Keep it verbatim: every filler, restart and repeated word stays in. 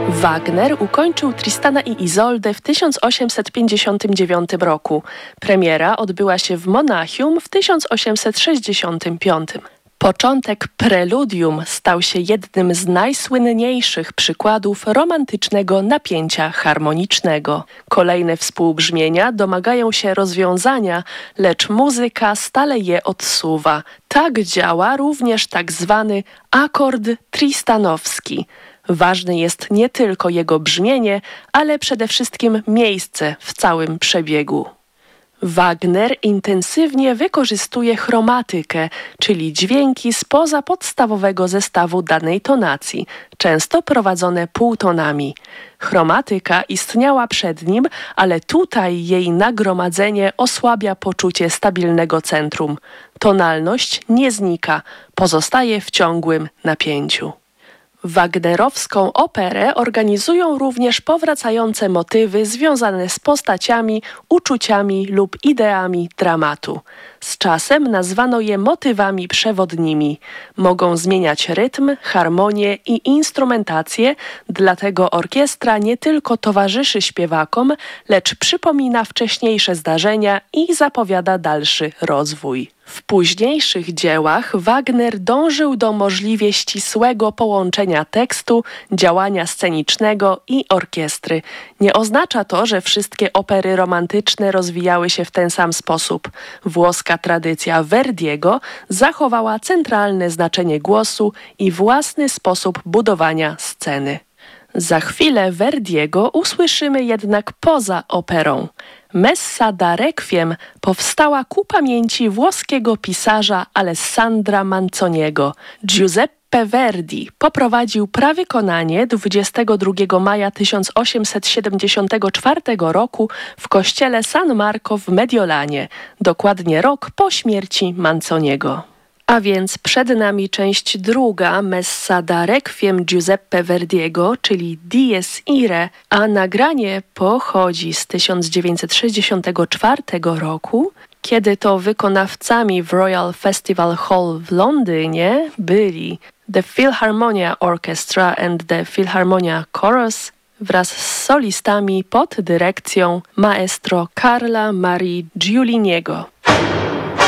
Wagner ukończył Tristana i Izoldę w tysiąc osiemset pięćdziesiątym dziewiątym roku. Premiera odbyła się w Monachium w tysiąc osiemset sześćdziesiątym piątym. Początek preludium stał się jednym z najsłynniejszych przykładów romantycznego napięcia harmonicznego. Kolejne współbrzmienia domagają się rozwiązania, lecz muzyka stale je odsuwa. Tak działa również tak zwany akord tristanowski. Ważne jest nie tylko jego brzmienie, ale przede wszystkim miejsce w całym przebiegu. Wagner intensywnie wykorzystuje chromatykę, czyli dźwięki spoza podstawowego zestawu danej tonacji, często prowadzone półtonami. Chromatyka istniała przed nim, ale tutaj jej nagromadzenie osłabia poczucie stabilnego centrum. Tonalność nie znika, pozostaje w ciągłym napięciu. Wagnerowską operę organizują również powracające motywy związane z postaciami, uczuciami lub ideami dramatu. Z czasem nazwano je motywami przewodnimi. Mogą zmieniać rytm, harmonię i instrumentację, dlatego orkiestra nie tylko towarzyszy śpiewakom, lecz przypomina wcześniejsze zdarzenia i zapowiada dalszy rozwój. W późniejszych dziełach Wagner dążył do możliwie ścisłego połączenia tekstu, działania scenicznego i orkiestry. Nie oznacza to, że wszystkie opery romantyczne rozwijały się w ten sam sposób. Włoska tradycja Verdiego zachowała centralne znaczenie głosu i własny sposób budowania sceny. Za chwilę Verdiego usłyszymy jednak poza operą. Messa da Requiem powstała ku pamięci włoskiego pisarza Alessandra Manzoniego. Giuseppe Verdi poprowadził prawykonanie dwudziestego drugiego maja tysiąc osiemset siedemdziesiątego czwartego roku w kościele San Marco w Mediolanie, dokładnie rok po śmierci Manzoniego. A więc przed nami część druga Messa da Requiem Giuseppe Verdiego, czyli Dies Irae, a nagranie pochodzi z tysiąc dziewięćset sześćdziesiątego czwartego roku, kiedy to wykonawcami w Royal Festival Hall w Londynie byli The Philharmonia Orchestra and the Philharmonia Chorus wraz z solistami pod dyrekcją maestro Carla Marii Giuliniego.